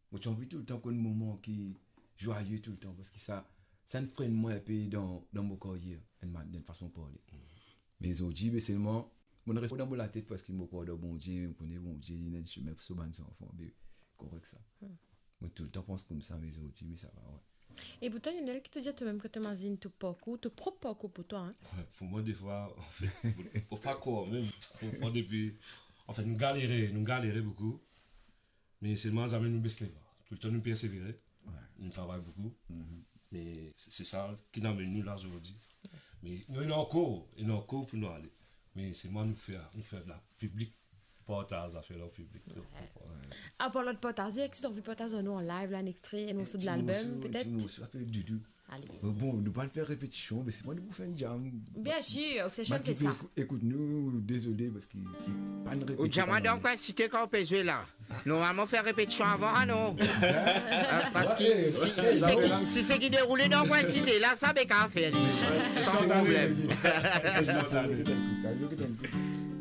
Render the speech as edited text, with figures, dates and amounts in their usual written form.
Moi, j'ai envie tout le temps qu'on ait un moment qui est joyeux tout le temps, parce que ça ne freine moi un peu dans mon carrière, d'une façon de parler. Mais aujourd'hui, mais seulement, je ne reste pas dans la tête parce qu'il me parle de bon Dieu, je connais bon Dieu, il y a des chemins pour se battre enfants, mais correct ça. Moi, tout le temps, je pense comme ça, mais aujourd'hui, mais ça va, ouais. Et pourtant, il y en a qui te disent toi-même que tu imagines ton parcours, ton propre parcours pour toi. Hein? Ouais, pour moi, des fois, en fait, pour pas quoi, même, pour depuis. En fait, nous galérer beaucoup, mais seulement jamais nous baisser les bras. Tout le temps, nous persévérer, nous travaillons beaucoup, mais c'est ça qui nous amène nous là aujourd'hui. Mais nous, il y a encore pour nous aller. Mais c'est moi, nous faire de la public, partage à faire au public. À part l'autre partager, est-ce que tu as envie de partager nous en live, là, un extrait, un morceau de l'album, peut-être? Ça s'appelle Dudu. Allez. Bon, nous ne pas faire répétition, mais c'est moi qui vous fais une jam. Bien sûr, Obsession, c'est ça. Écoute-nous, désolé, parce que c'est pas une répétition. Ou jam, donc, si tu es qu'on peut jouer là. Normalement, faire répétition avant, ah non. Parce que si c'est qui déroule dans quoi cité, là, ça va qu'à faire. Sans problème.